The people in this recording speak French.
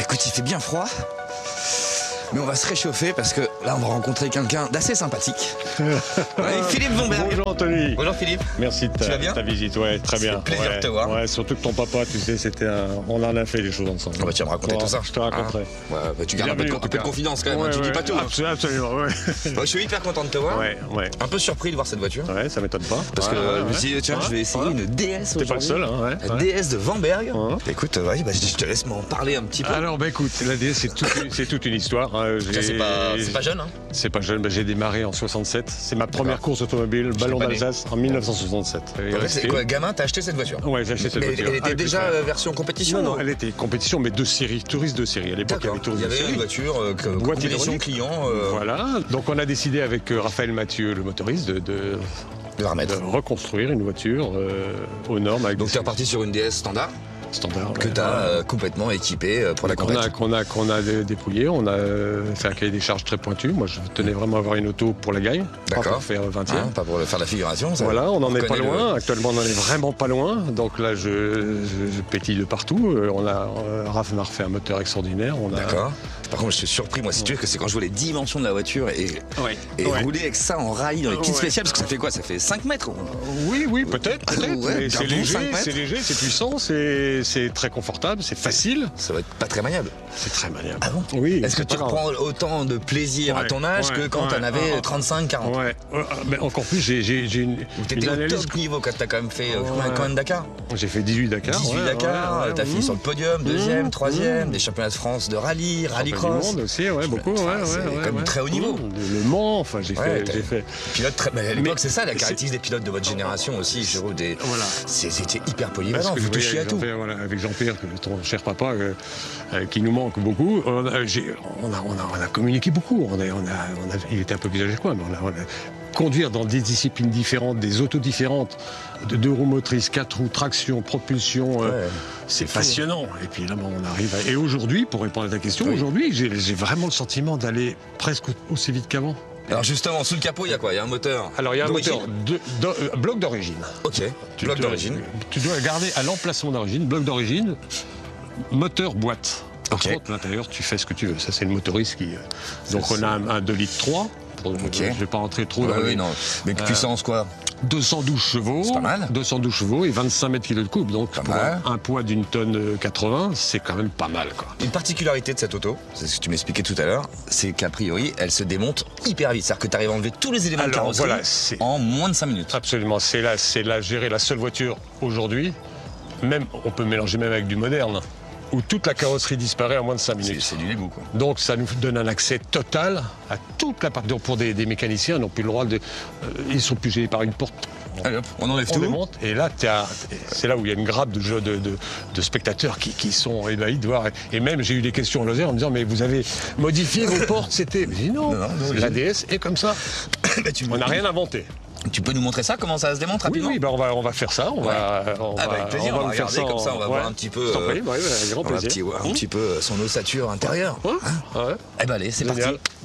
Écoute, il fait bien froid, mais on va se réchauffer parce que là, on va rencontrer quelqu'un d'assez sympathique. Philippe Vomberg. Bonjour Anthony. Bonjour Philippe. Merci de ta visite, ouais, très bien. Plaisir de te voir. Ouais, surtout que ton papa, tu sais, on en a fait des choses ensemble. Ah bah tu vas me raconter tout ça. Je te raconterai. Ouais, bah, tu gardes un peu de confidence quand même, ouais, tu dis pas tout. Absolument, ouais. Je suis hyper content de te voir. Ouais. Un peu surpris de voir cette voiture. Ouais, ça m'étonne pas. Parce que je me suis dit, tiens, je vais essayer une DS. T'es pas le seul, hein. La DS de Vomberg. Écoute, je te laisse m'en parler un petit peu. Alors, bah écoute, la DS, c'est toute une histoire. C'est pas jeune, hein. C'est pas jeune, j'ai démarré en 67. C'est ma première course automobile, Ballon d'Alsace, en 1967. C'est quoi, gamin, t'as acheté cette voiture? Ouais, j'ai acheté cette voiture. Elle était déjà version compétition? Non, elle était compétition, mais de série, touriste de série. À l'époque, il y avait une voiture, compétition client. Voilà, donc on a décidé avec Raphaël Mathieu, le motoriste, de reconstruire une voiture aux normes. Donc tu es reparti sur une DS standard que tu as complètement équipé pour la compétition. Qu'on a dépouillé, on a fait un cahier des charges très pointu. Moi, je tenais vraiment à avoir une auto pour la gagne, pas pour faire 20e. Pas pour faire la figuration. Ça, voilà, on n'en est pas loin. Actuellement, on n'en est vraiment pas loin. Donc là, je pétille de partout. Raph m'a refait un moteur extraordinaire. D'accord. Par contre, je suis surpris, moi, si tu veux, que c'est quand je vois les dimensions de la voiture et rouler avec ça en rail dans les kits spéciales, parce que ça fait quoi? Ça fait 5 mètres? Oui, peut-être. Ouais, c'est léger, c'est puissant, c'est très confortable, c'est facile. Ça va être pas très maniable. C'est très maniable. Ah bon? Oui. Est-ce que tu reprends autant de plaisir à ton âge que quand t'en avais 35, 40? Ouais. Mais encore plus, j'ai une analyse. Au top niveau quand t'as quand même fait combien de Dakar? J'ai fait 18 Dakar. 18 Dakar, t'as fini sur le podium, 2e, 3e, des championnats de France de rallye cross. Du monde aussi, beaucoup. C'est quand même très haut niveau. Le Mans, enfin, j'ai fait. Pilote à l'époque, c'est ça la caractéristique des pilotes de votre génération aussi. C'était hyper polyvalent, vous touchiez à tout. Avec Jean-Pierre, ton cher papa, qui nous manque beaucoup, on a communiqué beaucoup. Il était un peu plus âgé que moi, mais on a conduire dans des disciplines différentes, des autos différentes, de 2 roues motrices, 4 roues, traction, propulsion, c'est passionnant. Et puis là, on arrive à... Et aujourd'hui, pour répondre à ta question, aujourd'hui, j'ai vraiment le sentiment d'aller presque aussi vite qu'avant. Alors justement, sous le capot, il y a quoi? Il y a un moteur. Alors il y a un moteur bloc d'origine. Ok, bloc d'origine. Tu dois garder à l'emplacement d'origine, bloc d'origine, moteur boîte. Par contre, à l'intérieur, tu fais ce que tu veux. Ça, c'est le motoriste qui... Donc on a un 2 litres 3. Je ne vais pas rentrer trop dans les... non. Mais puissance quoi? 212 chevaux. C'est pas mal. 212 chevaux et 25 mètres kilos de couple. Donc pour un poids d'une tonne 80, c'est quand même pas mal, quoi. Une particularité de cette auto, c'est ce que tu m'expliquais tout à l'heure, c'est qu'a priori, elle se démonte hyper vite. C'est-à-dire que tu arrives à enlever tous les éléments de carrosserie en moins de 5 minutes. Absolument. C'est la seule voiture aujourd'hui. Même, on peut mélanger même avec du moderne, où toute la carrosserie disparaît en moins de 5 minutes. C'est du début, quoi. Donc ça nous donne un accès total à toute la partie. Donc pour des mécaniciens, ils n'ont plus le droit de... ils sont plus gênés par une porte. Allez hop, on enlève tout. Démonte, et là, c'est là où il y a une grappe de spectateurs qui sont ébahis de voir. Et même, j'ai eu des questions au Lozère en me disant, mais vous avez modifié vos portes, c'était... Mais non, la DS est comme ça. On n'a rien inventé. Tu peux nous montrer ça, comment ça se démonte rapidement? Oui, on va faire ça. Avec plaisir, on va regarder comme ça, on va voir un petit peu. Avec grand plaisir. Un petit peu son ossature intérieure. Eh ben allez, c'est parti.